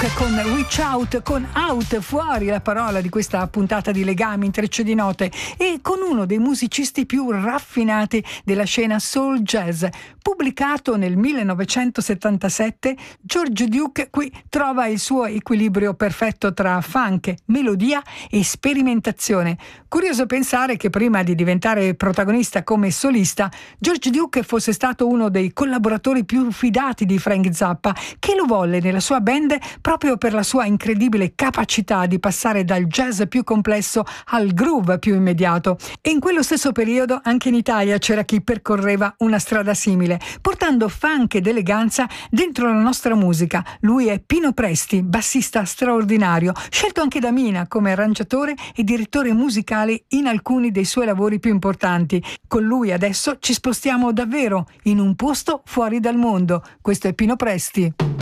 Duke con Reach Out, con out, fuori la parola di questa puntata di Legami, intreccio di note, e con uno dei musicisti più raffinati della scena soul jazz. Pubblicato nel 1977, George Duke qui trova il suo equilibrio perfetto tra funk, melodia e sperimentazione. Curioso pensare che prima di diventare protagonista come solista, George Duke fosse stato uno dei collaboratori più fidati di Frank Zappa, che lo volle nella sua band proprio per la sua incredibile capacità di passare dal jazz più complesso al groove più immediato. E in quello stesso periodo anche in Italia c'era chi percorreva una strada simile, portando funk ed eleganza dentro la nostra musica. Lui è Pino Presti, bassista straordinario, scelto anche da Mina come arrangiatore e direttore musicale in alcuni dei suoi lavori più importanti. Con lui adesso ci spostiamo davvero in un posto fuori dal mondo. Questo è Pino Presti.